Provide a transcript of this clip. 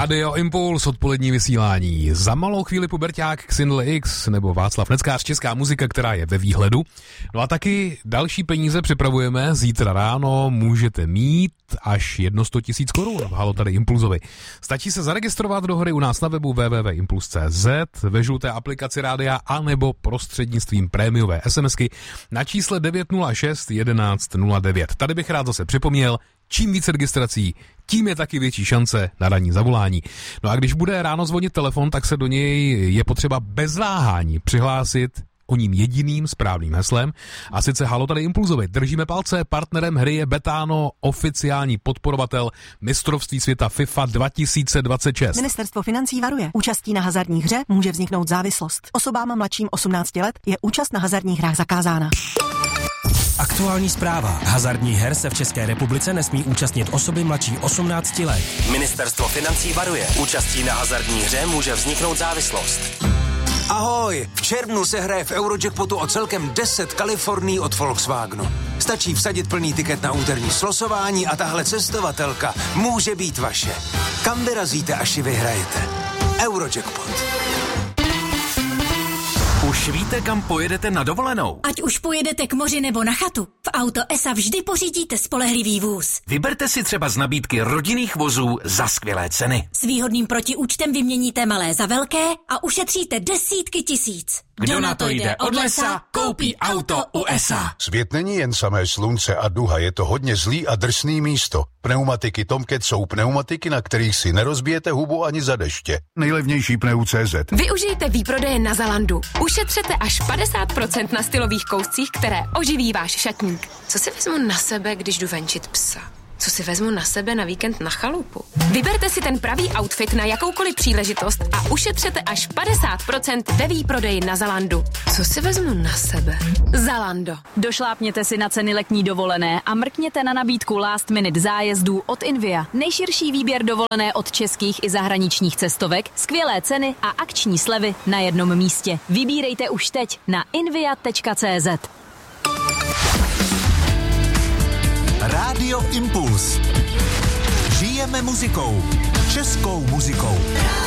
Rádio Impuls, odpolední vysílání. Za malou chvíli Puberťák, Xindl X nebo Václav Neckář, česká muzika, která je ve výhledu. No a taky další peníze připravujeme. Zítra ráno můžete mít až 100 000 korun v Halo tady Impulzovi. Stačí se zaregistrovat do hry u nás na webu www.impuls.cz, ve žluté aplikaci rádia a nebo prostřednictvím prémiové SMSky na čísle 906 11 09. Tady bych rád zase připomněl, čím více registrací, tím je taky větší šance na ranní zavolání. No a když bude ráno zvonit telefon, tak se do něj je potřeba bez váhání přihlásit o ním jediným správným heslem. A sice Halo tady Impulzovi. Držíme palce, partnerem hry je Betano, oficiální podporovatel mistrovství světa FIFA 2026. Ministerstvo financí varuje. Účastí na hazardní hře může vzniknout závislost. Osobám mladším 18 let je účast na hazardních hrách zakázána. Aktuální zpráva. Hazardních her se v České republice nesmí účastnit osoby mladší 18 let. Ministerstvo financí varuje. Účastí na hazardní hře může vzniknout závislost. Ahoj! V červnu se hraje v Eurojackpotu o celkem 10 Kalifornií od Volkswagenu. Stačí vsadit plný tiket na úterní slosování a tahle cestovatelka může být vaše. Kam vyrazíte, až ji vyhrajete? Eurojackpot. Už víte, kam pojedete na dovolenou? Ať už pojedete k moři nebo na chatu, v Auto ESA vždy pořídíte spolehlivý vůz. Vyberte si třeba z nabídky rodinných vozů za skvělé ceny. S výhodným protiúčtem vyměníte malé za velké a ušetříte desítky tisíc. Kdo na to jde od lesa, koupí auto u ESA. Svět není jen samé slunce a duha, je to hodně zlý a drsný místo. Pneumatiky Tomcat jsou pneumatiky, na kterých si nerozbijete hubu ani za deště. Nejlevnější pneu.cz. Využijte výprodeje na Zalandu. Ušetřete až 50% na stylových kouscích, které oživí váš šatník. Co si vezmu na sebe, když jdu venčit psa? Co si vezmu na sebe na víkend na chalupu? Vyberte si ten pravý outfit na jakoukoliv příležitost a ušetřete až 50% ve výprodeji na Zalandu. Co si vezmu na sebe? Zalando. Došlápněte si na ceny letní dovolené a mrkněte na nabídku last minute zájezdů od Invia. Nejširší výběr dovolené od českých i zahraničních cestovek, skvělé ceny a akční slevy na jednom místě. Vybírejte už teď na invia.cz. Rádio Impuls. Žijeme muzikou. Českou muzikou.